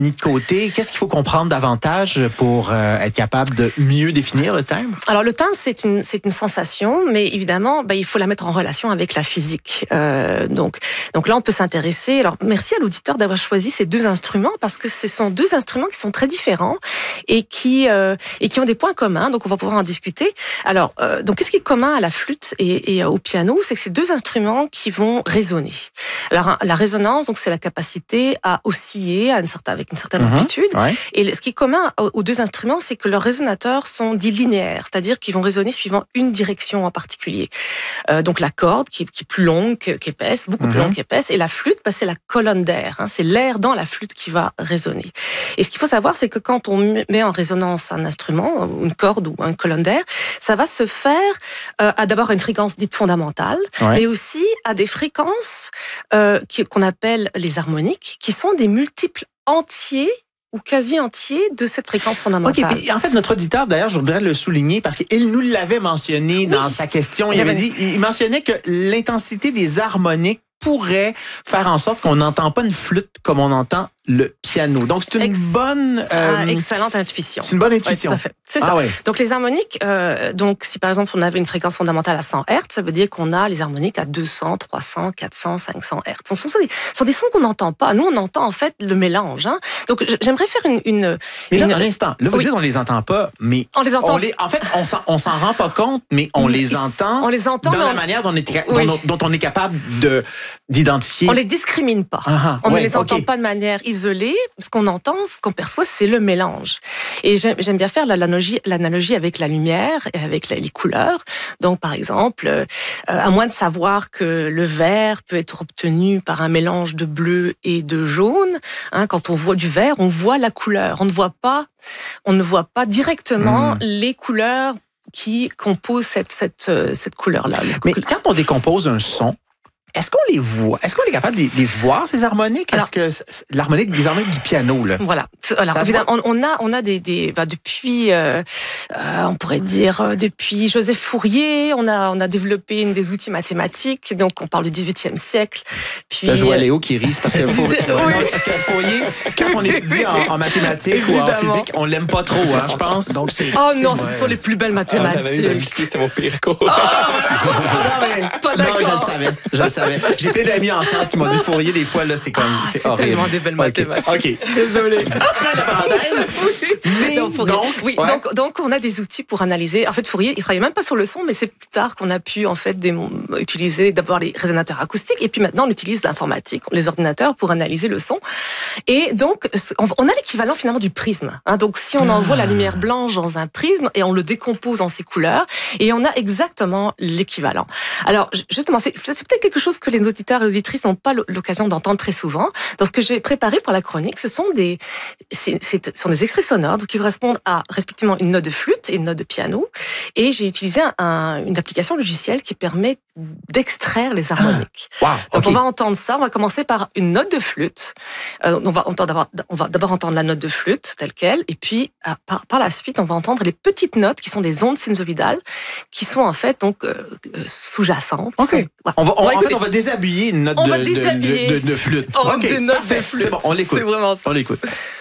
mis de côté. Qu'est-ce qu'il faut comprendre davantage pour être capable de mieux définir le timbre? Alors le timbre, c'est une sensation, mais évidemment, il faut la mettre en relation avec la physique. Donc là, on peut s'intéresser. Alors merci à l'auditeur d'avoir choisi ces deux instruments parce que ce sont deux instruments qui sont très différents et qui ont des points communs. Donc on va pouvoir en discuter. Alors donc qu'est-ce qui est commun à la flûte et au piano? C'est que c'est deux instruments qui vont résonner. Alors la résonance, donc c'est la capacité à osciller avec une certaine amplitude. Ouais. Et ce qui est commun aux deux instruments, c'est que leurs résonateurs sont dits linéaires, c'est-à-dire qu'ils vont résonner suivant une direction en particulier. Donc la corde qui est plus longue qu'épaisse, beaucoup plus longue qu'épaisse, et la flûte, c'est la colonne d'air. C'est l'air dans la flûte qui va résonner. Et ce qu'il faut savoir, c'est que quand on met en résonance un instrument, une corde ou une colonne d'air, ça va se faire à d'abord une fréquence dite fondamentale, mais aussi à des fréquences qu'on appelle les harmoniques, qui sont des multiples entiers ou quasi entiers de cette fréquence fondamentale. OK, en fait, notre auditeur, d'ailleurs, je voudrais le souligner parce qu'il nous l'avait mentionné dans sa question. Il mentionnait que l'intensité des harmoniques pourrait faire en sorte qu'on n'entend pas une flûte comme on entend le piano. Donc, c'est une bonne... excellente intuition. C'est une bonne intuition. Ouais, tout à fait. C'est ça. Ouais. Donc, les harmoniques, donc si par exemple, on avait une fréquence fondamentale à 100 Hz, ça veut dire qu'on a les harmoniques à 200, 300, 400, 500 Hz. Ce sont des sons qu'on n'entend pas. Nous, on entend en fait le mélange. Donc, j'aimerais faire une... Mais là, un instant. Là, vous dites on les entend pas, mais... On les entend. En fait, on s'en rend pas compte, mais on les entend. On les entend dans la manière dont on est capable d'identifier. On les discrimine pas. On ne les entend pas de manière isolée. Ce qu'on entend, ce qu'on perçoit, c'est le mélange. Et j'aime bien faire l'analogie avec la lumière et avec les couleurs. Donc, par exemple, à moins de savoir que le vert peut être obtenu par un mélange de bleu et de jaune, quand on voit du vert, on voit la couleur. On ne voit pas directement les couleurs qui composent cette couleur-là. Mais quand on décompose un son, est-ce qu'on les voit? Est-ce qu'on est capable de les voir, ces harmoniques? Est-ce que l'harmonique des harmoniques du piano, là? Voilà. Alors, évidemment, on a depuis, on pourrait dire, depuis Joseph Fourier, on a développé des outils mathématiques. Donc, on parle du 18e siècle. Puis, là, je vois Léo qui rit. Parce que Fourier, quand on étudie en mathématiques ou en physique, on l'aime pas trop, je pense. Donc, non, ce sont les plus belles mathématiques. C'est mon pire cours. Non, je le savais. J'ai plein d'amis en sciences qui m'ont dit Fourier, des fois, là, c'est comme, c'est horrible. Tellement des belles mathématiques. OK. Désolée. Fin de parenthèse. Mais donc, on a des outils pour analyser. En fait, Fourier, il travaillait même pas sur le son, mais c'est plus tard qu'on a pu, en fait, utiliser d'abord les résonateurs acoustiques, et puis maintenant, on utilise l'informatique, les ordinateurs pour analyser le son. Et donc, on a l'équivalent, finalement, du prisme. Donc, si on envoie la lumière blanche dans un prisme, et on le décompose en ses couleurs, et on a exactement l'équivalent. Alors, justement, c'est peut-être quelque chose que les auditeurs et les auditrices n'ont pas l'occasion d'entendre très souvent. Donc, ce que j'ai préparé pour la chronique, ce sont des extraits sonores donc qui correspondent à respectivement une note de flûte et une note de piano. Et j'ai utilisé une application logicielle qui permet d'extraire les harmoniques. Donc, on va entendre ça. On va commencer par une note de flûte. On va d'abord entendre la note de flûte telle quelle, et puis par la suite, on va entendre les petites notes qui sont des ondes sinusoïdales, qui sont en fait donc sous-jacentes. Okay. On va déshabiller une note de flûte. Des notes de flûte. C'est bon, on l'écoute. C'est vraiment ça. On l'écoute.